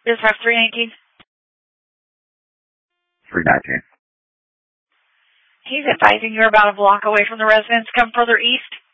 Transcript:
Dispatch 319. 319. He's advising you're about a block away from the residence. Come further east.